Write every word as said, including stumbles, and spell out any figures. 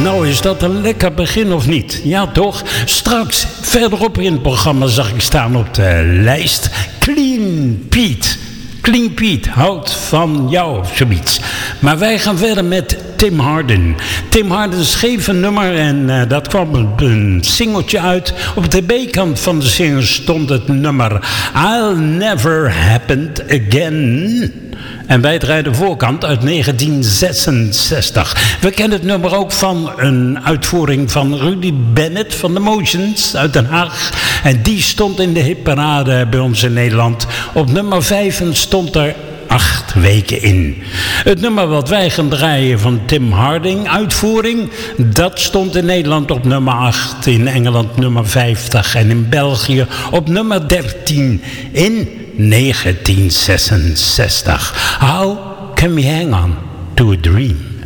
Nou, is dat een lekker begin of niet? Ja, toch? Straks verderop in het programma zag ik staan op de lijst Clean Pete. Clean Pete houdt van jou of zoiets. Maar wij gaan verder met Tim Hardin. Tim Hardin schreef een nummer en uh, dat kwam op een singeltje uit. Op de B-kant van de single stond het nummer I'll Never Happen Again. En wij draaien de voorkant uit negentien zesenzestig. We kennen het nummer ook van een uitvoering van Rudy Bennett van The Motions uit Den Haag. En die stond in de hitparade bij ons in Nederland. Op nummer vijf stond er acht weken in. Het nummer wat wij gaan draaien van Tim Harding uitvoering, dat stond in Nederland op nummer acht, in Engeland nummer vijftig en in België op nummer dertien in negentien zesenzestig. How can we hang on to a dream?